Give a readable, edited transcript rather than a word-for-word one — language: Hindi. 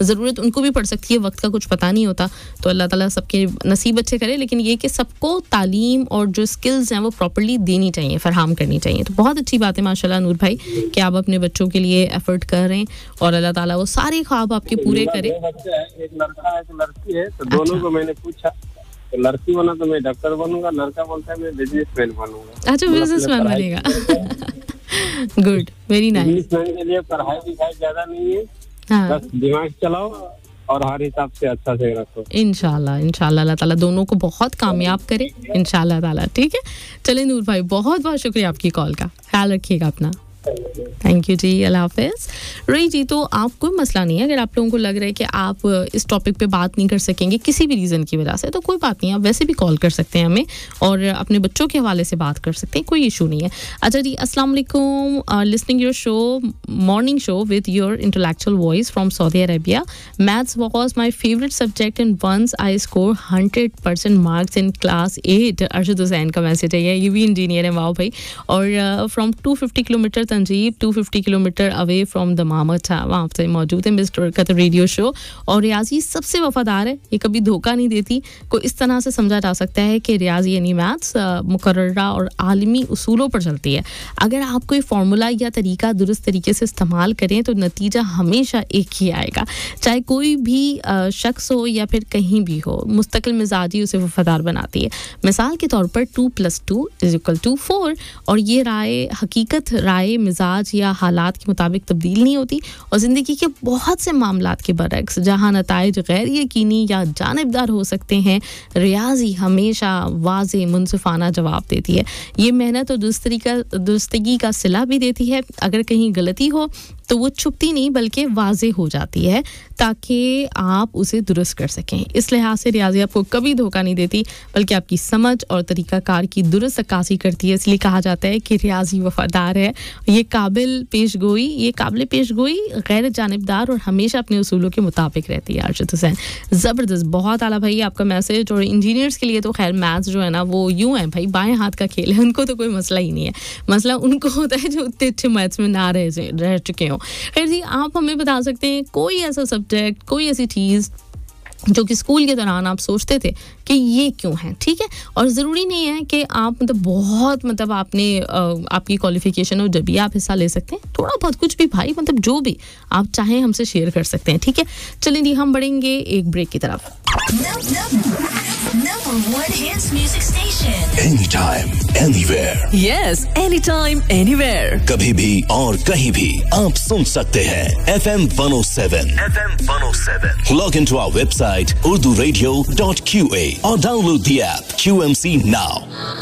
ज़रूरत उनको भी पड़ सकती है, वक्त का कुछ पता नहीं होता, तो अल्लाह ताला सबके नसीब अच्छे करे, लेकिन ये कि सबको तालीम और जो स्किल्स हैं वो प्रॉपर्ली देनी चाहिए, फराहम करनी चाहिए। तो बहुत अच्छी बात है माशाल्लाह नूर भाई कि आप अपने बच्चों के लिए एफर्ट कर रहे हैं और अल्लाह ताला वो सारे ख्वाब आपके पूरे करे। एक लड़का है, एक लड़की है, तो दोनों को मैंने पूछा, तो लड़की बना तो मैं डॉक्टर बनूंगा, लड़का बोलता है मैं बिजनेसमैन बनूंगा। अच्छा, बिजनेसमैन बनेगा। Good, very nice. बिजनेसमैन के लिए पढ़ाई लिखाई ज्यादा नहीं है, बस दिमाग चलाओ और हर हिसाब से अच्छा से रखो। इंशाल्लाह इंशाल्लाह अल्लाह ताला दोनों को बहुत कामयाब करे इंशाल्लाह ताला। ठीक है, चलिए नूर भाई बहुत बहुत शुक्रिया आपकी कॉल का, ख्याल रखिएगा अपना। थैंक यू जी, अल्लाह हाफिज़। रही जी, तो आप कोई मसला नहीं है, अगर आप लोगों को लग रहा है कि आप इस टॉपिक पे बात नहीं कर सकेंगे किसी भी रीज़न की वजह से, तो कोई बात नहीं, आप वैसे भी कॉल कर सकते हैं हमें और अपने बच्चों के हवाले से बात कर सकते हैं, कोई इशू नहीं है। अच्छा जी, अस्सलाम वालेकुम, listening your show, morning show with your intellectual voice from Saudi Arabia. Maths was my favourite subject and once I score 100% marks in class 8। Arshad Hussain का मैसेज है, ये भी इंजीनियर है, वाओ भाई। और from 250 kilometre तंजीब, 250 kilometre away from दमाम, अच्छा वहाँ से मौजूद है मिस्टर का तो रेडियो शो। और रियाजी सबसे वफादार है, ये कभी धोखा नहीं देती। को इस तरह से समझा जा सकता है कि रियाजी यानी मैथ्स मुकर्ररा और आलमी उसूलों पर चलती है। अगर आप कोई फार्मूला या तरीका दुरुस्त तरीके से इस्तेमाल करें तो नतीजा हमेशा एक ही आएगा, चाहे कोई भी शख्स हो या फिर कहीं भी हो। मुस्तकिल मिजाजी उसे वफादार बनाती है। मिसाल के तौर पर 2 + 2 = 4, और ये राय हकीकत राय मिजाज या हालात के मुताबिक तब्दील नहीं होती। और ज़िंदगी के बहुत से मामलात के बरक्स जहाँ नताइज गैर यकीनी या जानिबदार हो सकते हैं, रियाजी हमेशा वाज़े मुनसिफाना जवाब देती है। ये मेहनत और दुरुस्तगी का सिला भी देती है। अगर कहीं गलती हो तो वो छुपती नहीं बल्कि वाज़े हो जाती है ताकि आप उसे दुरुस्त कर सकें। इस लिहाज से रियाजी आपको कभी धोखा नहीं देती बल्कि आपकी समझ और तरीक़ाकार की दुरुस्त अक्कासी करती है। इसलिए कहा जाता है कि रियाजी वफादार है, ये काबिल पेशगोई गैर जानिबदार और हमेशा अपने उसूलों के मुताबिक रहती है। अर्शद हुसैन, ज़बरदस्त, बहुत आला भाई आपका मैसेज। और इंजीनियर्स के लिए तो खैर मैथ्स जो है ना वो यूँ है भाई, बाएं हाथ का खेल है, उनको तो कोई मसला ही नहीं है। मसला उनको होता है जो उतने अच्छे मैथ्स में ना रह चुके हों। खैर जी, आप हमें बता सकते हैं कोई ऐसा सब्जेक्ट, कोई ऐसी चीज़ जो कि स्कूल के दौरान आप सोचते थे कि ये क्यों है, ठीक है। और ज़रूरी नहीं है कि आप बहुत आपने आपकी क्वालिफिकेशन हो जब भी आप हिस्सा ले सकते हैं। थोड़ा बहुत कुछ भी भाई, जो भी आप चाहें हमसे शेयर कर सकते हैं, ठीक है। चलिए जी, हम बढ़ेंगे एक ब्रेक की तरफ। Number 1 hits music station. Anytime, anywhere. Yes, anytime, anywhere. कभी भी और कहीं भी आप सुन सकते हैं FM 107. FM 107. Log into our website urduradio.qa or download the app QMC now.